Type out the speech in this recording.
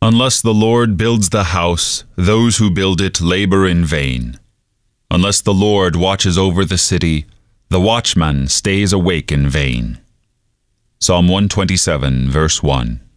Unless the Lord builds the house, those who build it labor in vain. Unless the Lord watches over the city, the watchman stays awake in vain. Psalm 127, verse 1.